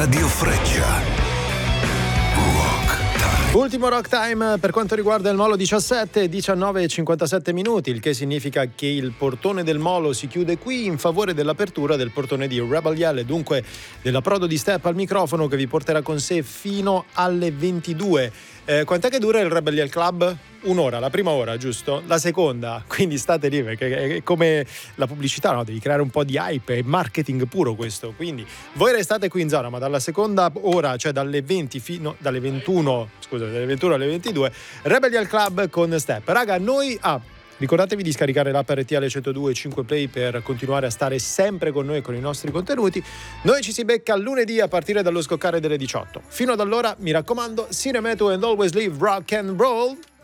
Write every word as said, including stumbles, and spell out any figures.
Radio Freccia. Ultimo Rock Time per quanto riguarda il Molo, diciassette, diciannove e cinquantasette minuti, il che significa che il portone del Molo si chiude qui in favore dell'apertura del portone di Rebel Yell, e dunque dell'approdo di Step al microfono, che vi porterà con sé fino alle ventidue. Eh, quant'è che dura il Rebel Yell Club? Un'ora, la prima ora, giusto? La seconda, quindi state lì, perché è come la pubblicità, no? Devi creare un po' di hype, è marketing puro questo, quindi voi restate qui in zona, ma dalla seconda ora, cioè dalle venti fino dalle ventuno, scusa, dalle ventuno alle ventidue, Rebel Yell Club con Step. Raga, noi ah, ricordatevi di scaricare l'app R T L centodue e cinque Play per continuare a stare sempre con noi e con i nostri contenuti. Noi ci si becca lunedì a partire dallo scoccare delle diciotto. Fino ad allora, mi raccomando, Cinemeto and always live rock and roll.